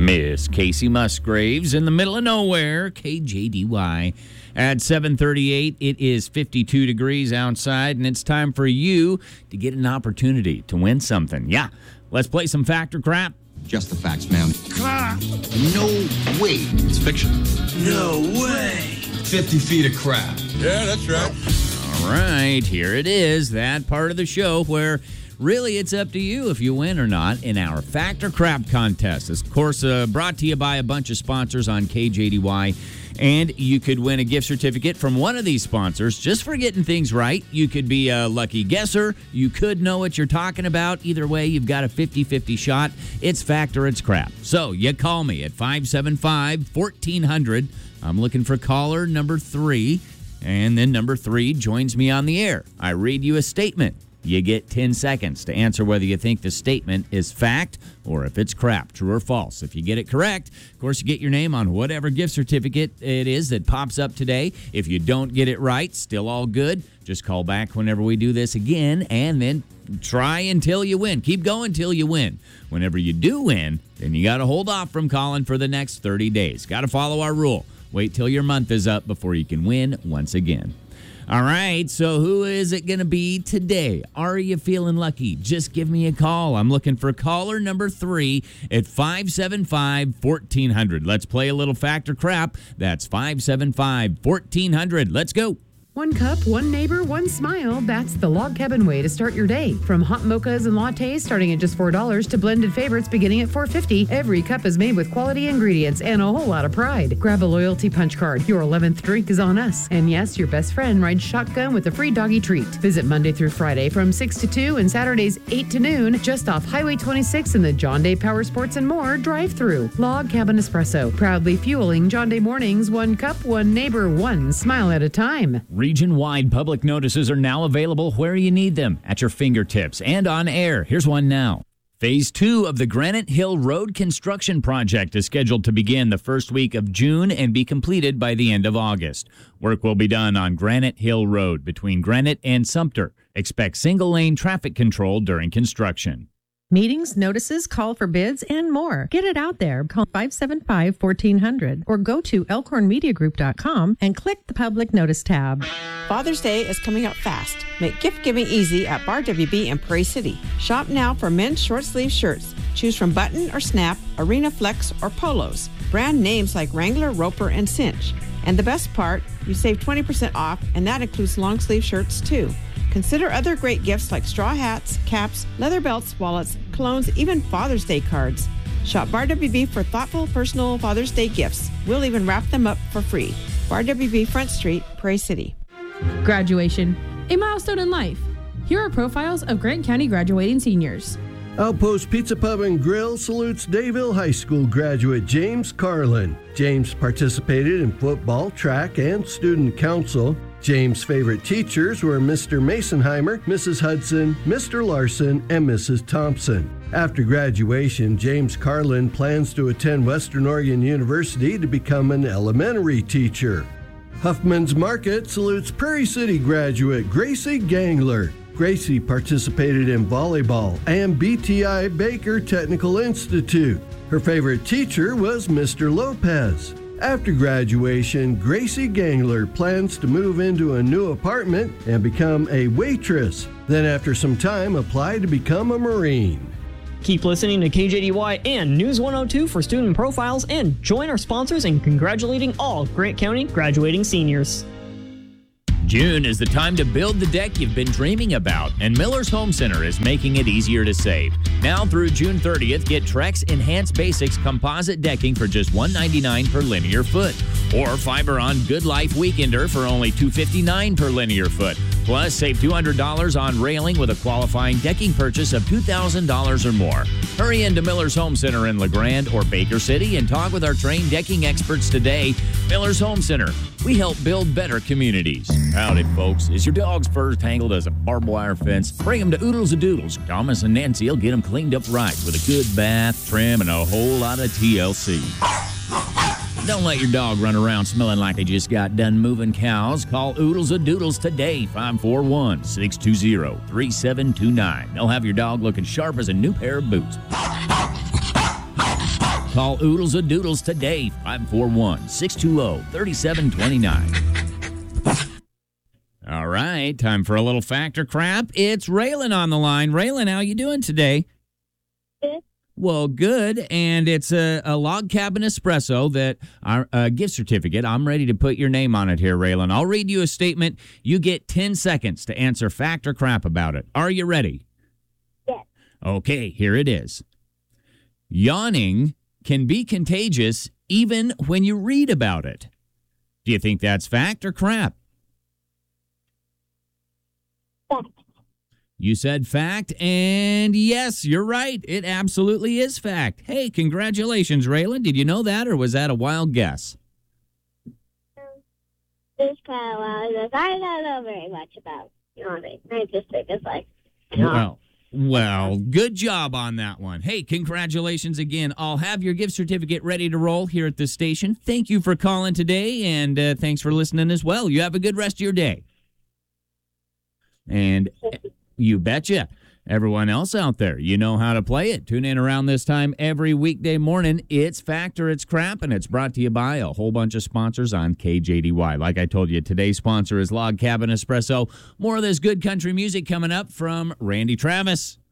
Miss Casey Musgraves in the middle of nowhere, KJDY. At 7:38, it is 52 degrees outside, and it's time for you to get an opportunity to win something. Yeah, let's play some fact or crap. Just the facts, ma'am. No way. It's fiction. No way. 50 feet of crap. Yeah, that's right. All right, here it is, that part of the show where really it's up to you if you win or not in our Fact or Crap contest. This, of course, brought to you by a bunch of sponsors on KJDY. And you could win a gift certificate from one of these sponsors just for getting things right. You could be a lucky guesser. You could know what you're talking about. Either way, you've got a 50-50 shot. It's fact or it's crap. So you call me at 575-1400. I'm looking for caller number 3. And then number 3 joins me on the air. I read you a statement. You get 10 seconds to answer whether you think the statement is fact or if it's crap, true or false. If you get it correct, of course, you get your name on whatever gift certificate it is that pops up today. If you don't get it right, still all good. Just call back whenever we do this again and then try until you win. Keep going till you win. Whenever you do win, then you got to hold off from calling for the next 30 days. Got to follow our rule. Wait till your month is up before you can win once again. All right, so who is it going to be today? Are you feeling lucky? Just give me a call. I'm looking for caller number 3 at 575-1400. Let's play a little fact or crap. That's 575-1400. Let's go. One cup, one neighbor, one smile. That's the Log Cabin way to start your day. From hot mochas and lattes starting at just $4 to blended favorites beginning at $4.50, every cup is made with quality ingredients and a whole lot of pride. Grab a loyalty punch card. Your 11th drink is on us. And yes, your best friend rides shotgun with a free doggy treat. Visit Monday through Friday from 6 to 2 and Saturdays 8 to noon just off Highway 26 in the John Day Power Sports and More drive-thru. Log Cabin Espresso, proudly fueling John Day mornings, one cup, one neighbor, one smile at a time. Region-wide public notices are now available where you need them, at your fingertips and on air. Here's one now. Phase 2 of the Granite Hill Road construction project is scheduled to begin the first week of June and be completed by the end of August. Work will be done on Granite Hill Road between Granite and Sumter. Expect single-lane traffic control during construction. Meetings, notices, call for bids, and more. Get it out there. Call 575-1400 or go to elkhornmediagroup.com and click the Public Notice tab. Father's Day is coming up fast. Make gift giving easy at Bar WB in Prairie City. Shop now for men's short sleeve shirts. Choose from button or snap, Arena Flex, or polos. Brand names like Wrangler, Roper, and Cinch. And the best part, you save 20% off, and that includes long sleeve shirts too. Consider other great gifts like straw hats, caps, leather belts, wallets, colognes, even Father's Day cards. Shop Bar WB for thoughtful, personal Father's Day gifts. We'll even wrap them up for free. Bar WB Front Street, Prairie City. Graduation, a milestone in life. Here are profiles of Grant County graduating seniors. Outpost Pizza Pub and Grill salutes Dayville High School graduate James Carlin. James participated in football, track, and student council. James' favorite teachers were Mr. Masonheimer, Mrs. Hudson, Mr. Larson, and Mrs. Thompson. After graduation, James Carlin plans to attend Western Oregon University to become an elementary teacher. Huffman's Market salutes Prairie City graduate Gracie Gangler. Gracie participated in volleyball and BTI Baker Technical Institute. Her favorite teacher was Mr. Lopez. After graduation, Gracie Gangler plans to move into a new apartment and become a waitress. Then after some time, apply to become a Marine. Keep listening to KJDY and News 102 for student profiles and join our sponsors in congratulating all Grant County graduating seniors. June is the time to build the deck you've been dreaming about, and Miller's Home Center is making it easier to save. Now through June 30th, get Trex Enhanced Basics composite decking for just $199 per linear foot, or Fiberon Good Life Weekender for only $259 per linear foot. Plus, save $200 on railing with a qualifying decking purchase of $2,000 or more. Hurry into Miller's Home Center in LeGrand or Baker City and talk with our trained decking experts today. Miller's Home Center. We help build better communities. Howdy, folks. Is your dog's fur tangled as a barbed wire fence? Bring him to Oodles and Doodles. Thomas and Nancy will get him cleaned up right with a good bath, trim, and a whole lot of TLC. Don't let your dog run around smelling like they just got done moving cows. Call Oodles and Doodles today, 541-620-3729. They'll have your dog looking sharp as a new pair of boots. Call Oodles and Doodles today, 541-620-3729. All right, time for a little fact or crap. It's Raylan on the line. Raylan, how you doing today? Good. Well, good, and it's a Log Cabin Espresso that our gift certificate. I'm ready to put your name on it here, Raylan. I'll read you a statement. You get 10 seconds to answer fact or crap about it. Are you ready? Yes. Okay, here it is. Yawning can be contagious even when you read about it. Do you think that's fact or crap? Fact. You said fact, and yes, you're right. It absolutely is fact. Hey, congratulations, Raylan. Did you know that, or was that a wild guess? It's kind of wild because I don't know very much about yawning. I just think it's like, Well, good job on that one. Hey, congratulations again. I'll have your gift certificate ready to roll here at the station. Thank you for calling today, and thanks for listening as well. You have a good rest of your day. And you betcha. Everyone else out there, you know how to play it. Tune in around this time every weekday morning. It's Fact or It's Crap, and it's brought to you by a whole bunch of sponsors on KJDY. Like I told you, today's sponsor is Log Cabin Espresso. More of this good country music coming up from Randy Travis.